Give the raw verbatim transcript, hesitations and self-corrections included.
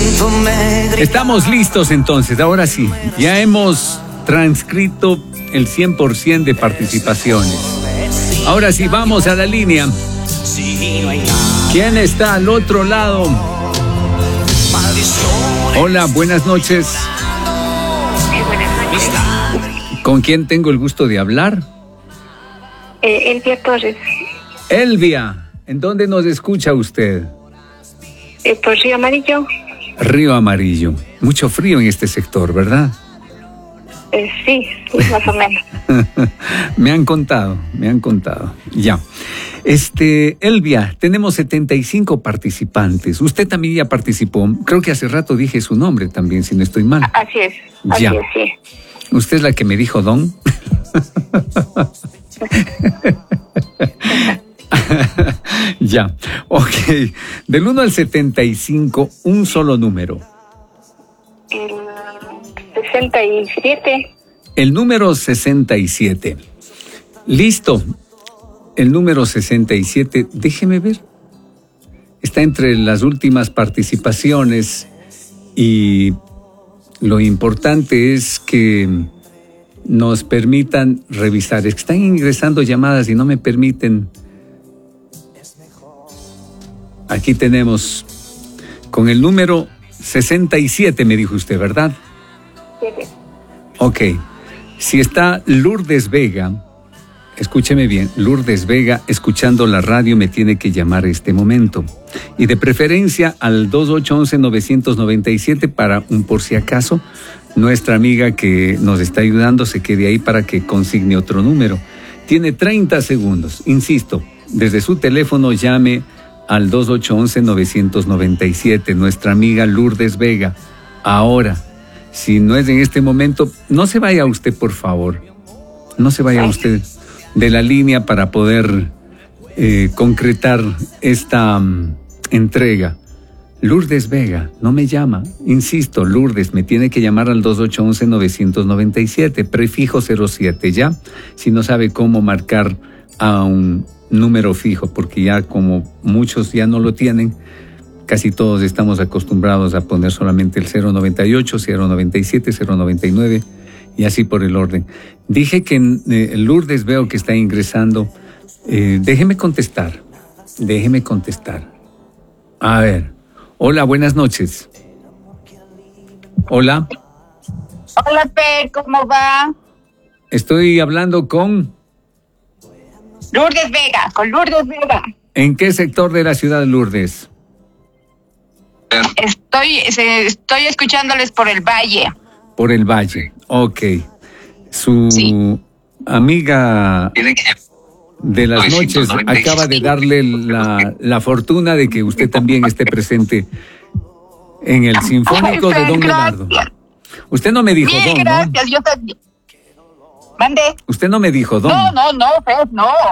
Estamos listos entonces, ahora sí. Ya hemos transcrito el cien por ciento de participaciones. Ahora sí, vamos a la línea. ¿Quién está al otro lado? Hola, buenas noches. Sí, buenas noches. ¿Con quién tengo el gusto de hablar? Eh, Elvia Torres. Elvia, ¿en dónde nos escucha usted? Eh, por Río Amarillo. Río Amarillo. Mucho frío en este sector, ¿verdad? Eh, sí, sí, más o menos. Me han contado, me han contado. Ya. Este, Elvia, tenemos setenta y cinco participantes. Usted también ya participó. Creo que hace rato dije su nombre también, si no estoy mal. Así es, así ya. es, sí. ¿Usted es la que me dijo don? Ya, ok. Del uno al setenta y cinco, un solo número. El sesenta y siete. El número sesenta y siete. Listo. El número sesenta y siete, déjeme ver. Está entre las últimas participaciones y lo importante es que nos permitan revisar. Están ingresando llamadas y no me permiten. Aquí tenemos con el número sesenta y siete, me dijo usted, ¿verdad? Siete. Ok. Si está Lourdes Vega, escúcheme bien, Lourdes Vega, escuchando la radio, me tiene que llamar este momento. Y de preferencia al dos ocho uno uno nueve nueve siete para un por si acaso. Nuestra amiga que nos está ayudando se quede ahí para que consigne otro número. Tiene treinta segundos. Insisto, desde su teléfono llame al dos ocho uno uno nueve nueve siete. Nuestra amiga Lourdes Vega. Ahora, si no es en este momento, no se vaya usted, por favor. No se vaya usted de la línea para poder eh, concretar esta um, entrega. Lourdes Vega, no me llama. Insisto, Lourdes, me tiene que llamar al dos ocho uno uno nueve nueve siete, prefijo cero siete, ¿ya? Si no sabe cómo marcar a un número fijo, porque ya como muchos ya no lo tienen, casi todos estamos acostumbrados a poner solamente el cero noventa y ocho, cero noventa y siete, cero noventa y nueve y así por el orden. Dije que eh, Lourdes veo que está ingresando. Eh, déjeme contestar, déjeme contestar. A ver. Hola, buenas noches. Hola. Hola, Pe, ¿cómo va? Estoy hablando con... Lourdes Vega, con Lourdes Vega. ¿En qué sector de la ciudad, Lourdes? Estoy, se, estoy escuchándoles por el Valle. Por el Valle, ok. Su sí. amiga de las noches acaba de darle la, la fortuna de que usted también esté presente en el Sinfónico Ay, de Don Leonardo. Usted no me dijo Bien, Don, gracias, ¿no? Yo también. Mande. Usted no me dijo Don. No, no, no, Fer, no.